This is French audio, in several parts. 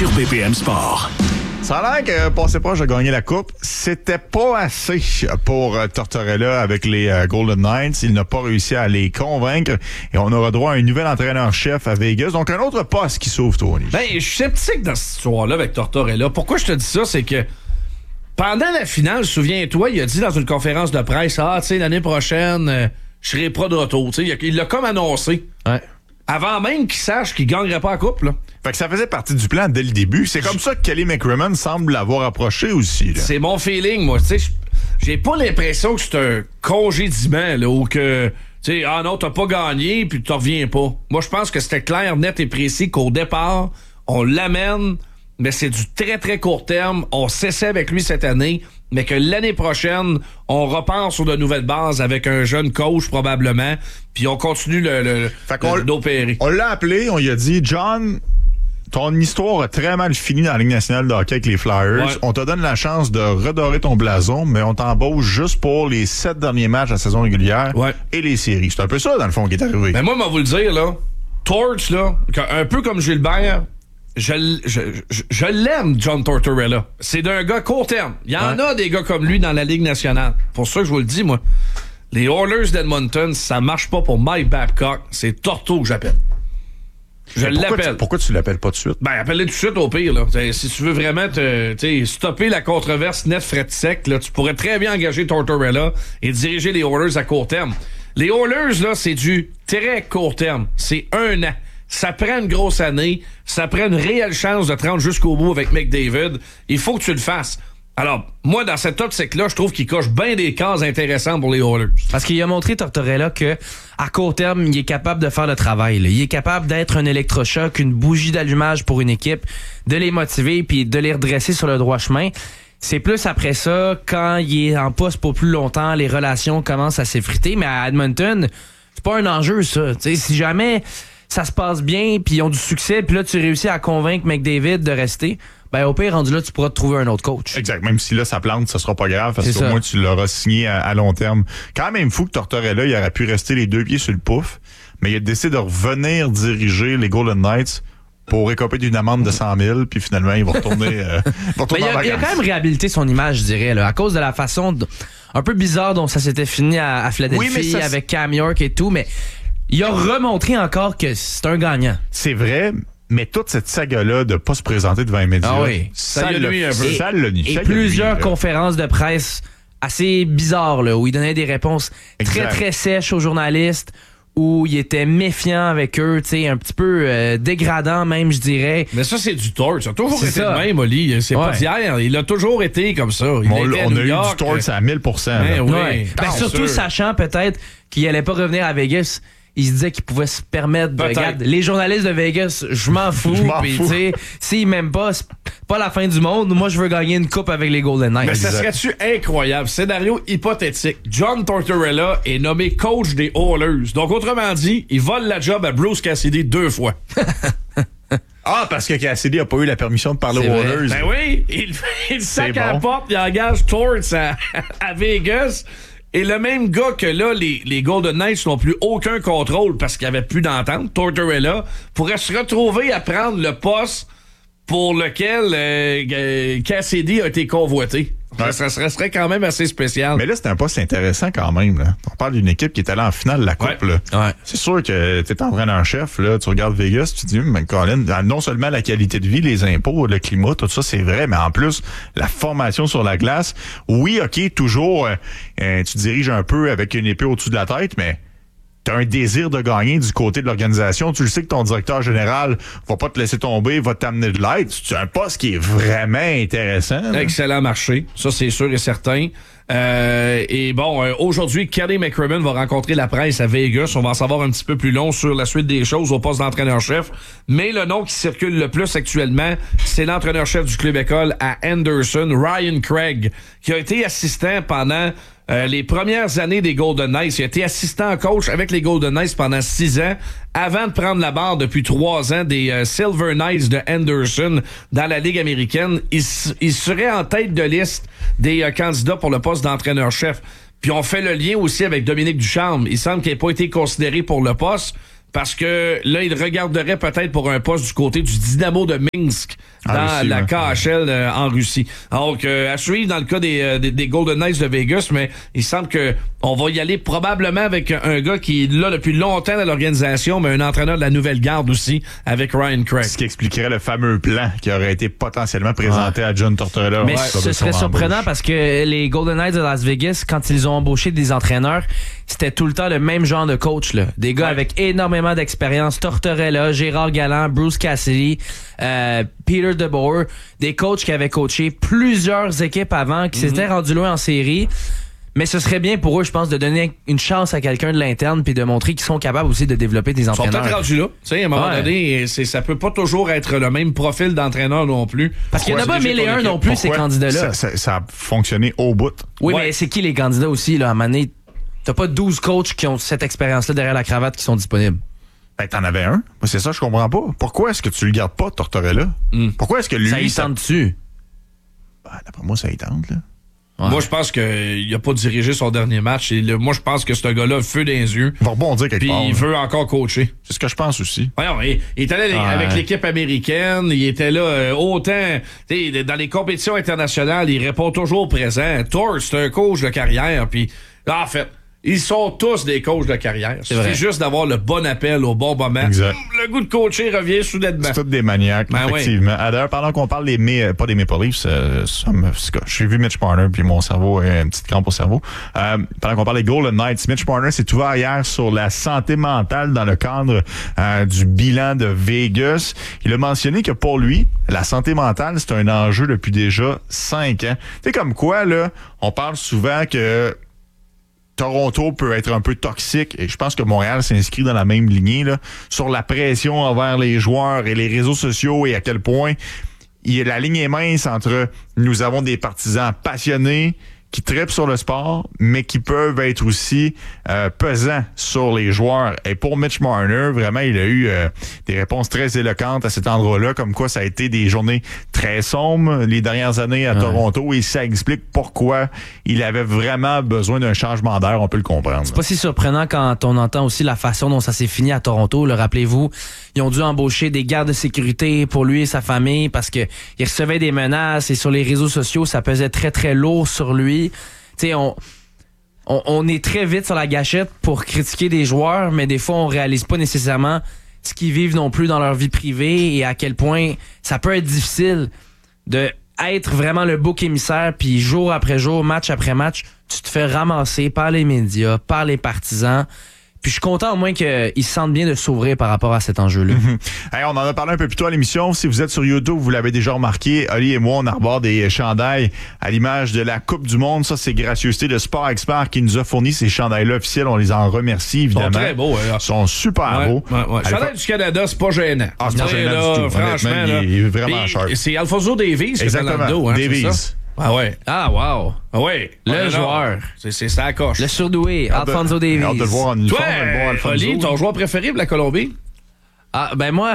sur BPM Sport. Ça a l'air que passé proche de gagner la coupe, c'était pas assez pour Tortorella avec les Golden Knights. Il n'a pas réussi à les convaincre et on aura droit à un nouvel entraîneur-chef à Vegas. Donc un autre poste qui s'ouvre, Tony. Ben, je suis sceptique dans cette histoire-là avec Tortorella. Pourquoi je te dis ça? C'est que pendant la finale, souviens-toi, il a dit dans une conférence de presse, tu sais, l'année prochaine, je serai pas de retour. Tu sais, il l'a comme annoncé. Ouais. Avant même qu'il sache qu'il gagnerait pas la coupe, là. Fait que ça faisait partie du plan dès le début. C'est comme ça que Kelly McCrimmon semble l'avoir approché aussi. Là. C'est mon feeling, moi. Tu sais, j'ai pas l'impression que c'est un congédiement, là, ou que, tu sais, ah non, t'as pas gagné, puis tu reviens pas. Moi, je pense que c'était clair, net et précis qu'au départ, on l'amène, mais c'est du très, très court terme. On s'essaie avec lui cette année, mais que l'année prochaine, on repart sur de nouvelles bases avec un jeune coach, probablement, puis on continue d'opérer. On l'a appelé, on lui a dit, John, ton histoire a très mal fini dans la Ligue nationale de hockey avec les Flyers. Ouais. On te donne la chance de redorer ton blason, mais on t'embauche juste pour les 7 derniers matchs de la saison régulière et les séries. C'est un peu ça, dans le fond, qui est arrivé. Mais moi, je vais vous le dire, là, Torch, là, un peu comme Gilbert, je l'aime, John Tortorella. C'est d'un gars court terme. Il y en a des gars comme lui dans la Ligue nationale. Pour ça que je vous le dis, moi. Les Oilers d'Edmonton, ça marche pas pour Mike Babcock. C'est Torto que j'appelle. Je l'appelle. Pourquoi tu l'appelles pas tout de suite? Ben, appelle-le tout de suite au pire, là. Si tu veux vraiment stopper la controverse net fret sec, là, tu pourrais très bien engager Tortorella et diriger les Oilers à court terme. Les Oilers, là, c'est du très court terme. C'est 1 an. Ça prend une grosse année. Ça prend une réelle chance de te rendre jusqu'au bout avec McDavid. Il faut que tu le fasses. Alors, moi, dans cette optique-là, je trouve qu'il coche bien des cases intéressantes pour les Oilers. Parce qu'il a montré, Tortorella, que à court terme, il est capable de faire le travail. Là. Il est capable d'être un électrochoc, une bougie d'allumage pour une équipe, de les motiver puis de les redresser sur le droit chemin. C'est plus après ça, quand il est en poste pour plus longtemps, les relations commencent à s'effriter. Mais à Edmonton, c'est pas un enjeu, ça. T'sais, si jamais ça se passe bien puis ils ont du succès puis là, tu réussis à convaincre McDavid de rester, ben au pire, rendu là, tu pourras te trouver un autre coach. Exact. Même si là, ça plante, ça sera pas grave parce qu'au moins, tu l'auras signé à long terme. Quand même fou que Tortorella, il aurait pu rester les 2 pieds sur le pouf, mais il a décidé de revenir diriger les Golden Knights pour récoper d'une amende de 100 000, puis finalement, il va retourner, en vacances. Il a quand même réhabilité son image, je dirais, là, à cause de la façon un peu bizarre dont ça s'était fini à Philadelphie, avec Cam York et tout, mais il a remontré encore que c'est un gagnant. C'est vrai, mais toute cette saga-là de pas se présenter devant les médias, ça l'a nuit un peu. Et plusieurs conférences de presse assez bizarres, là, où il donnait des réponses très, très sèches aux journalistes, où il était méfiant avec eux, tu sais, un petit peu dégradant même, je dirais. Mais ça, c'est du torch. Ça a toujours été le même, Oli. C'est pas d'hier. Il a toujours été comme ça. On a eu du torch à 1000%. Surtout sachant peut-être qu'il allait pas revenir à Vegas. Il se disait qu'il pouvait se permettre de regarder les journalistes de Vegas, je m'en fous. Puis tu sais, s'ils m'aiment pas, c'est pas la fin du monde. Moi, je veux gagner une coupe avec les Golden Knights. Mais ça serait-tu incroyable? Scénario hypothétique. John Tortorella est nommé coach des Oilers. Donc, autrement dit, il vole la job à Bruce Cassidy 2 fois. Parce que Cassidy a pas eu la permission de parler aux Oilers. Ben oui, il sac à la porte, il engage Torts à Vegas. Et le même gars que là, les Golden Knights n'ont plus aucun contrôle parce qu'il n'y avait plus d'entente, Tortorella, pourrait se retrouver à prendre le poste pour lequel Cassidy a été convoité. Ouais. Ça serait quand même assez spécial. Mais là, c'est un poste intéressant quand même. Là. On parle d'une équipe qui est allée en finale de la Coupe. Là. Ouais. C'est sûr que tu es entraîneur-chef, là, tu regardes Vegas, tu te dis, Colin, non seulement la qualité de vie, les impôts, le climat, tout ça, c'est vrai, mais en plus, la formation sur la glace. Oui, OK, toujours, tu diriges un peu avec une épée au-dessus de la tête, mais t'as un désir de gagner du côté de l'organisation. Tu le sais que ton directeur général va pas te laisser tomber, va t'amener de l'aide. C'est un poste qui est vraiment intéressant. Là. Excellent marché. Ça, c'est sûr et certain. Et bon, aujourd'hui, Kelly McCrimmon va rencontrer la presse à Vegas. On va en savoir un petit peu plus long sur la suite des choses au poste d'entraîneur-chef. Mais le nom qui circule le plus actuellement, c'est l'entraîneur-chef du club école à Anderson, Ryan Craig, qui a été assistant pendant les premières années des Golden Knights. Il a été assistant coach avec les Golden Knights pendant 6 ans, avant de prendre la barre depuis 3 ans des Silver Knights de Anderson dans la Ligue américaine. Il serait en tête de liste des candidats pour le poste d'entraîneur-chef. Puis on fait le lien aussi avec Dominique Ducharme. Il semble qu'il n'ait pas été considéré pour le poste, parce que là, il regarderait peut-être pour un poste du côté du Dynamo de Minsk dans Russie, la ouais. KHL en Russie. Donc, à suivre dans le cas des Golden Knights de Vegas, mais il semble que on va y aller probablement avec un gars qui est là depuis longtemps dans l'organisation, mais un entraîneur de la nouvelle garde aussi, avec Ryan Craig. Ce qui expliquerait le fameux plan qui aurait été potentiellement présenté à John Tortorella. Mais Ouais, ce serait surprenant parce que les Golden Knights de Las Vegas, quand ils ont embauché des entraîneurs, c'était tout le temps le même genre de coach, là. Des gars avec énormément d'expérience. Tortorella, Gérard Galland, Bruce Cassidy, Peter DeBoer. Des coachs qui avaient coaché plusieurs équipes avant, qui s'étaient rendus loin en série. Mais ce serait bien pour eux, je pense, de donner une chance à quelqu'un de l'interne puis de montrer qu'ils sont capables aussi de développer des Ils sont entraîneurs. peut-être rendus là. Tu sais, à un moment donné, ça peut pas toujours être le même profil d'entraîneur non plus. Parce qu'il n'y en a pas Diriger 1001 ton non plus, équipe. ces candidats-là. Ça a fonctionné au bout. Oui, Ouais. mais c'est qui les candidats aussi, là, à un moment donné? T'as pas 12 coachs qui ont cette expérience-là derrière la cravate qui sont disponibles. Ben, t'en avais un. Moi, c'est ça, je comprends pas. Pourquoi est-ce que tu le gardes pas, Tortorella? Pourquoi est-ce que lui... Ça y tente dessus. Ben, d'après moi, ça y tente, là. Ouais. Moi, je pense qu'il a pas dirigé son dernier match. Moi, je pense que ce gars-là a le feu dans les yeux. Il va rebondir quelque Puis part. il là. veut encore coacher. C'est ce que je pense aussi. Voyons, il est allé avec l'équipe américaine, il était là autant, tu sais, dans les compétitions internationales, il répond toujours présent. Torres, c'est un coach de carrière, puis en fait, ils sont tous des coachs de carrière. C'est vrai. C'est juste d'avoir le bon appel au bon moment. Exact. Le goût de coacher revient soudainement. C'est tous des maniaques, Ben effectivement. Ah, d'ailleurs, pendant qu'on parle pas des Maple Leafs, j'ai vu Mitch Marner, puis mon cerveau a une petite crampe au cerveau. Pendant qu'on parle des Golden Knights, Mitch Marner s'est ouvert hier sur la santé mentale dans le cadre du bilan de Vegas. Il a mentionné que pour lui, la santé mentale, c'est un enjeu depuis déjà 5 ans. Tu sais, comme quoi, là, on parle souvent que Toronto peut être un peu toxique et je pense que Montréal s'inscrit dans la même lignée là, sur la pression envers les joueurs et les réseaux sociaux et à quel point la ligne est mince entre nous avons des partisans passionnés qui trippent sur le sport, mais qui peuvent être aussi pesants sur les joueurs. Et pour Mitch Marner, vraiment, il a eu des réponses très éloquentes à cet endroit-là, comme quoi ça a été des journées très sombres les dernières années à Toronto, et ça explique pourquoi il avait vraiment besoin d'un changement d'air, on peut le comprendre. C'est pas si surprenant quand on entend aussi la façon dont ça s'est fini à Toronto. Là, rappelez-vous, ils ont dû embaucher des gardes de sécurité pour lui et sa famille parce que il recevait des menaces et sur les réseaux sociaux, ça pesait très, très lourd sur lui. Tu sais, on est très vite sur la gâchette pour critiquer des joueurs, mais des fois, on réalise pas nécessairement ce qu'ils vivent non plus dans leur vie privée et à quel point ça peut être difficile de être vraiment le bouc émissaire, puis jour après jour, match après match, tu te fais ramasser par les médias, par les partisans. Puis je suis content au moins qu'ils se sentent bien de s'ouvrir par rapport à cet enjeu-là. Hey, on en a parlé un peu plus tôt à l'émission. Si vous êtes sur YouTube, vous l'avez déjà remarqué, Oli et moi, on arbore des chandails à l'image de la Coupe du Monde. Ça, c'est gracieuseté de Sport Expert qui nous a fourni ces chandails-là officiels. On les en remercie, évidemment. Ils sont très beaux. Ils sont super beaux. Chandail du Canada, c'est pas gênant. Ah, c'est pas gênant du tout. Franchement, Honnêtement, là, il est vraiment puis, sharp. c'est Alfonso Davies qui est dans le dos. Hein, Davies. c'est ça? Ah ouais. Ah, wow. Ah ouais. Le joueur. C'est ça coche. Le surdoué, Alfonso Davies. Hâte de le voir en Toi, uniforme, le bon Alfonso. Oli, ton joueur préféré pour la Colombie? Ah, ben moi...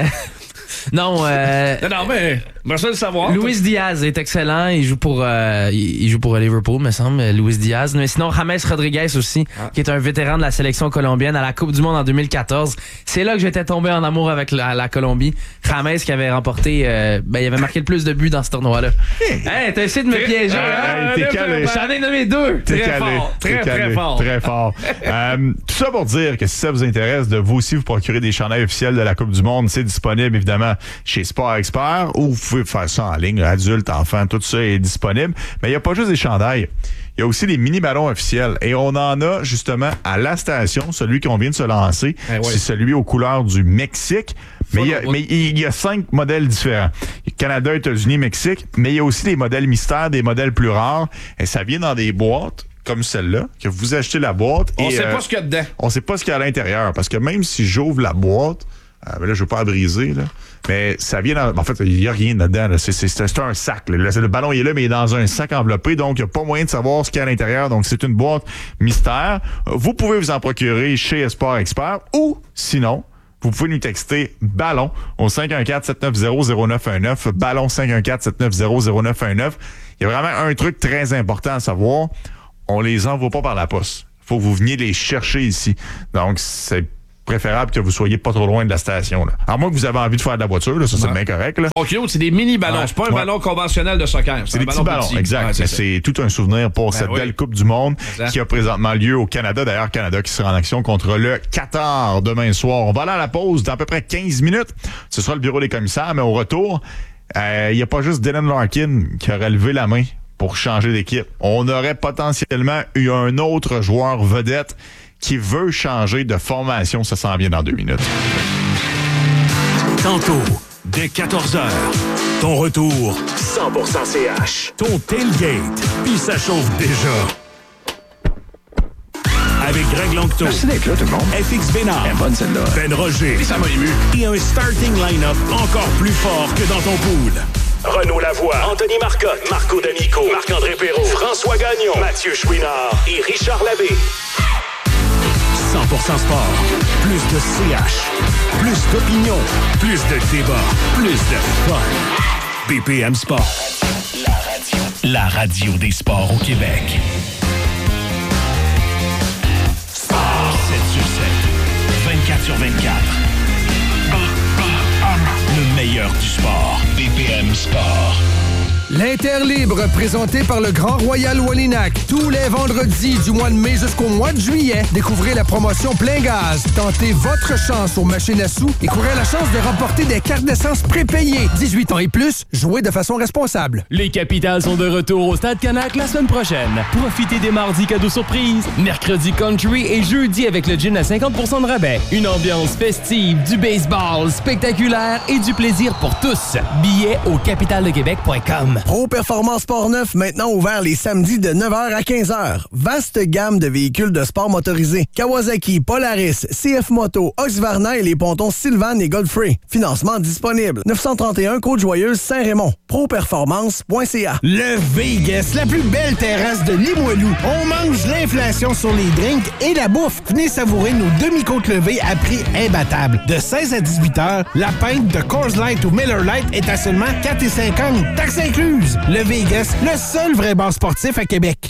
non, Non, mais moi, je veux le savoir. Luis Diaz est excellent. Il joue pour Liverpool, me semble, Luis Diaz. Mais sinon, James Rodriguez aussi, qui est un vétéran de la sélection colombienne à la Coupe du Monde en 2014. C'est là que j'étais tombé en amour avec la Colombie. James qui avait remporté, il avait marqué le plus de buts dans ce tournoi-là. Hey, t'as essayé de me piéger, hein? T'es calé. J'en ai nommé 2. T'es Très calé. fort. T'es Très, calé. très fort. Très fort. Tout ça pour dire que si ça vous intéresse de vous aussi vous procurer des chandails officiels de la Coupe du Monde, c'est disponible évidemment chez Sport Expert ou vous pouvez faire ça en ligne, adultes, enfants, tout ça est disponible. Mais il n'y a pas juste des chandails. Il y a aussi les mini-ballons officiels. Et on en a justement à la station, celui qu'on vient de se lancer. Eh ouais. C'est celui aux couleurs du Mexique. Mais il y a 5 modèles différents. Canada, États-Unis, Mexique. Mais il y a aussi des modèles mystères, des modèles plus rares. Et ça vient dans des boîtes comme celle-là, que vous achetez la boîte. On et, sait pas ce qu'il y a dedans. on sait pas ce qu'il y a à l'intérieur. Parce que même si j'ouvre la boîte, ben là, je veux pas la briser, là. Mais ça vient dans... En fait, il y a rien dedans, là. C'est un sac, là. Le ballon, il est là, mais il est dans un sac enveloppé. Donc, il n'y a pas moyen de savoir ce qu'il y a à l'intérieur. Donc, c'est une boîte mystère. Vous pouvez vous en procurer chez Sport Expert ou, sinon, vous pouvez nous texter ballon au 514-790-0919. Ballon 514-790-0919. Il y a vraiment un truc très important à savoir. On les envoie pas par la poste. Faut que vous veniez les chercher ici. Donc, c'est préférable que vous soyez pas trop loin de la station. Là. À moins que vous avez envie de faire de la voiture, là, ça c'est bien correct. Là. OK, c'est des mini-ballons. C'est pas un ballon conventionnel de soccer. C'est des petits ballons, exact. Ouais, c'est tout un souvenir pour cette belle Coupe du Monde qui a présentement lieu au Canada. D'ailleurs, Canada qui sera en action contre le Qatar demain soir. On va aller à la pause dans à peu près 15 minutes. Ce sera le bureau des commissaires, mais au retour, il n'y a pas juste Dylan Larkin qui aurait levé la main pour changer d'équipe. On aurait potentiellement eu un autre joueur vedette qui veut changer de formation. Ça s'en vient dans 2 minutes. Tantôt, dès 14h, ton retour 100% CH. Ton tailgate, puis ça chauffe déjà. Avec Greg Langto. Merci d'être là, tout le monde. FX Bénard. Bonne celle-là. Ben Roger. Et ça m'a ému. Et un starting line-up encore plus fort que dans ton pool. Renaud Lavoie, Anthony Marcotte, Marco D'Amico, Marc-André Perrault, François Gagnon, Mathieu Chouinard et Richard Labbé. 100% sport. Plus de CH. Plus d'opinion. Plus de débat. Plus de fun. BPM Sport. La radio des sports au Québec. Sport 7/7. 24/24. Le meilleur du sport. BPM Sport. L'Interlibre, présenté par le Grand Royal Wallinac. Tous les vendredis du mois de mai jusqu'au mois de juillet, découvrez la promotion plein gaz. Tentez votre chance aux machines à sous et courez la chance de remporter des cartes d'essence prépayées. 18 ans et plus, jouez de façon responsable. Les Capitals sont de retour au Stade Canac la semaine prochaine. Profitez des mardis cadeaux surprises, mercredi country et jeudi avec le gin à 50% de rabais. Une ambiance festive, du baseball spectaculaire et du plaisir pour tous. Billets au capitaldequebec.com. Pro Performance Port-Neuf, maintenant ouvert les samedis de 9h à 15h. Vaste gamme de véhicules de sport motorisés. Kawasaki, Polaris, CF Moto, Husqvarna et les pontons Sylvan et Godfrey. Financement disponible. 931 Côte-Joyeuse, Saint-Raymond. Properformance.ca. Le Vegas, la plus belle terrasse de Limoilou. On mange l'inflation sur les drinks et la bouffe. Venez savourer nos demi-côtes levées à prix imbattable. De 16 à 18 heures, la pinte de Coors Light ou Miller Lite est à seulement 4,50 $. Taxes incluses. Le Vegas, le seul vrai bar sportif à Québec.